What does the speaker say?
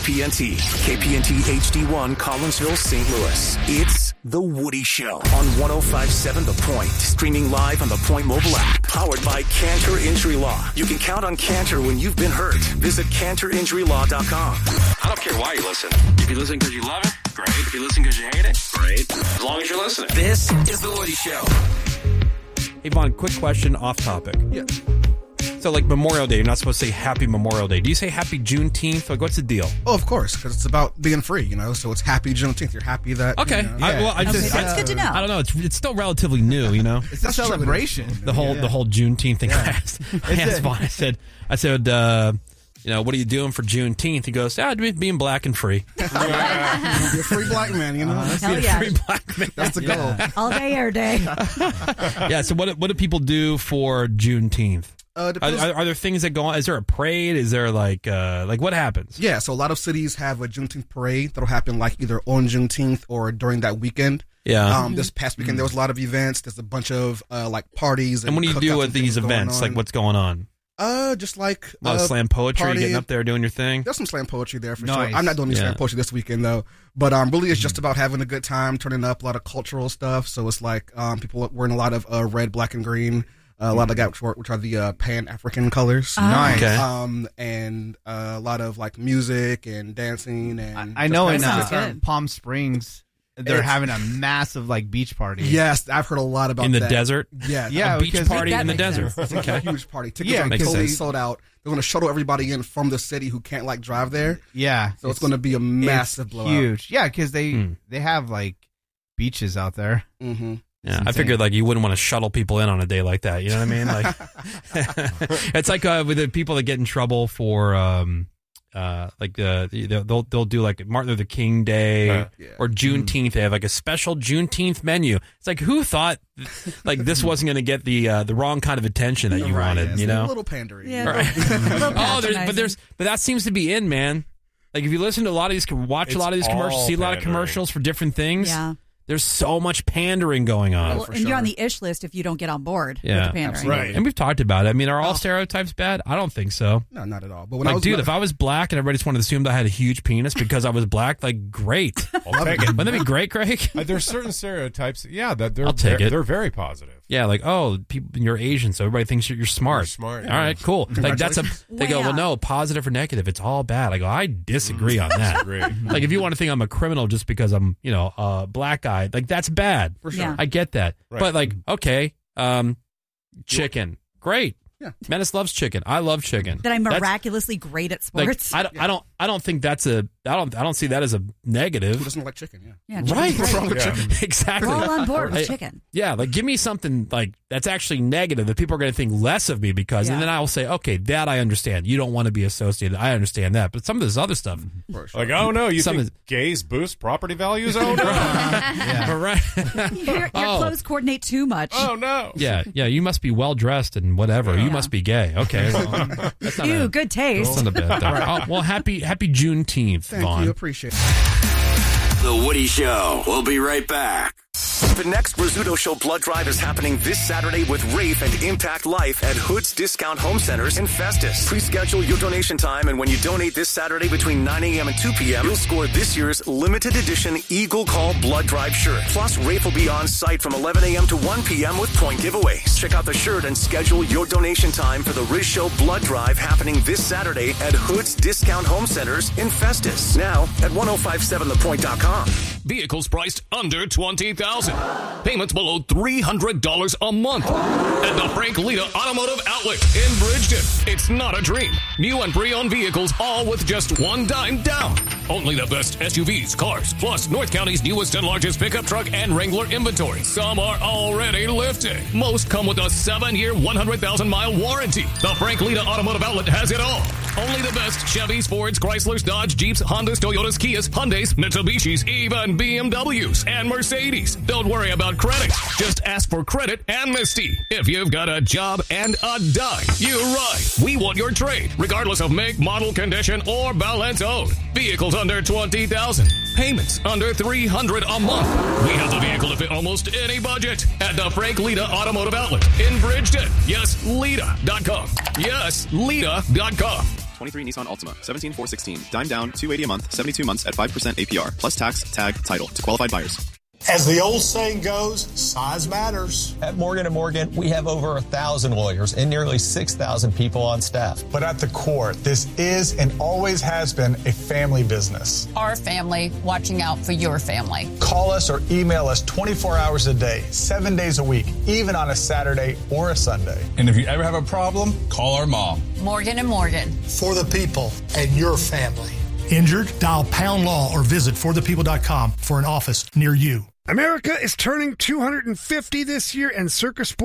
KPNT, KPNT HD1, Collinsville, St. Louis. It's The Woody Show on 105.7 The Point. Streaming live on the Point mobile app. Powered by Cantor Injury Law. You can count on Cantor when you've been hurt. Visit CantorInjuryLaw.com. I don't care why you listen. If you listen because you love it, great. If you listen because you hate it, great. As long as you're listening. This is The Woody Show. Hey, Vaughn, quick question off topic. Yeah. So, like Memorial Day, you're not supposed to say Happy Memorial Day. Do you say Happy Juneteenth? Like, what's the deal? Oh, of course, because it's about being free, you know. So it's Happy Juneteenth. You're happy that. Okay. You know, That's good to know. I don't know. It's still relatively new, you know. It's a celebration. The whole Juneteenth thing. Yeah. I asked Vaughn. I said, you know, what are you doing for Juneteenth? He goes, being black and free. You're a free black man, you know. Hell yeah. Free black man. That's the goal. All day, every day. Yeah. So what do people do for Juneteenth? Are there things that go on? Is there a parade? Is there like what happens? Yeah, so a lot of cities have a Juneteenth parade that'll happen like either on Juneteenth or during that weekend. Yeah. This past weekend there was a lot of events. There's a bunch of like parties. And what do you do with these events? Like what's going on? Just like a lot of slam poetry, party. Getting up there doing your thing. There's some slam poetry there for Nice. sure. I'm not doing any slam poetry this weekend though. But really it's just about having a good time, turning up a lot of cultural stuff. So it's like people wearing a lot of red, black, and green. A lot of that, which are the Pan-African colors. Nice. Okay. And a lot of like music and dancing. And I know in sounds good. Palm Springs, they're It's- having a massive like beach party. Yes, I've heard a lot about In the that. desert? Yeah. Yeah, A beach because- party That in the makes desert. sense. It's a huge party. Tickets Yeah, are makes totally sense. sold out. They're going to shuttle everybody in from the city who can't like drive there. Yeah. So it's going to be a massive blowout. Huge. Yeah, because they have like beaches out there. Mm-hmm. Yeah, I insane. figured like you wouldn't want to shuttle people in on a day like that. You know what I mean? Like, it's like with the people that get in trouble for like they'll do like Martin Luther King Day Yeah. or Juneteenth. They have like a special Juneteenth menu. It's like who thought like this wasn't going to get the wrong kind of attention that you wanted? Yes, You a know? little pandering. Yeah. Right. Little but that seems to be in, man. Like if you listen to a lot of these, watch a lot of these commercials, see a lot of commercials for different things. Yeah. There's so much pandering going on. Well, and you're on the ish list if you don't get on board with the pandering. absolutely. And we've talked about it. I mean, are all sterotypes bad? I don't think so. No, not at all. But when I Like, was dude, if I was black and everybody just wanted to assume that I had a huge penis because I was black, like, great. Wouldn't that be great, Craig? There's certain stereotypes, that I'll take it. they're very positive. Yeah, like, oh, people, you're Asian, so everybody thinks you're smart. You're smart, All right, cool. Like, they go, Way well, up. no, positive or negative, it's all bad. I go, I disagree on that. Disagree. Like, if you want to think I'm a criminal just because I'm, a black guy, like, that's bad. For sure. Yeah. I get that. Right. But, like, okay, chicken, great. Yeah. Menace loves chicken. I love chicken. That I'm That's- miraculously great at Like, sports. I don't think that's I don't see that as a Who negative. doesn't like chicken? Yeah. yeah, chicken's Right. great. What's wrong with Yeah. chicken? Exactly. We're all on board with I- chicken. Yeah, like give me something like that's actually negative that people are going to think less of me because, Yeah. and then I will say, okay, that I understand. You don't want to be associated. I understand that, but some of this other stuff, For sure. Like, oh no, you Some think is- gays boost property values? Oh no. right? Your clothes coordinate too much. Oh no. Yeah, you must be well dressed and whatever. You must be gay. Okay, well, that's not Ew, a, good taste. that's not a bad thing. Oh, well, happy Juneteenth, Thank Vaughn. you. Appreciate it. The Woody Show. We'll be right back. The next Rizzuto Show blood drive is happening this Saturday with Rafe and Impact Life at Hood's Discount Home Centers in Festus. Pre-schedule your donation time, and when you donate this Saturday between 9 a.m. and 2 p.m., you'll score this year's limited edition Eagle Call blood drive shirt. Plus, Rafe will be on site from 11 a.m. to 1 p.m. with point giveaways. Check out the shirt and schedule your donation time for the Riz Show blood drive happening this Saturday at Hood's Discount Home Centers in Festus. Now at 1057thepoint.com. Vehicles priced under $20,000. Payments below $300 a month. At the Frank Lita Automotive Outlet in Bridgeton. It's not a dream. New and pre-owned vehicles, all with just $1 down. Only the best SUVs, cars, plus North County's newest and largest pickup truck and Wrangler inventory. Some are already lifting. Most come with a 7-year, 100,000-mile warranty. The Frank Lita Automotive Outlet has it all. Only the best Chevys, Fords, Chryslers, Dodge, Jeeps, Hondas, Toyotas, Kias, Hyundais, Mitsubishis, even BMWs and Mercedes. Don't worry about credit. Just ask for credit amnesty. If you've got a job and a dime, you're right. We want your trade, regardless of make, model, condition, or balance owed. Vehicles under $20,000. Payments under $300 a month. We have the vehicle to fit almost any budget at the Frank Lita Automotive Outlet in Bridgeton. Yes, Lita.com. Yes, Lita.com. 23 Nissan Altima, 17,416. Dime down, $280 a month, 72 months at 5% APR, plus tax, tag, title to qualified buyers. As the old saying goes, size matters. At Morgan & Morgan, we have over 1,000 lawyers and nearly 6,000 people on staff. But at the core, this is and always has been a family business. Our family watching out for your family. Call us or email us 24 hours a day, 7 days a week, even on a Saturday or a Sunday. And if you ever have a problem, call our mom. Morgan & Morgan. For the people and your family. Injured? Dial Pound Law or visit forthepeople.com for an office near you. America is turning 250 this year, and Circus Sports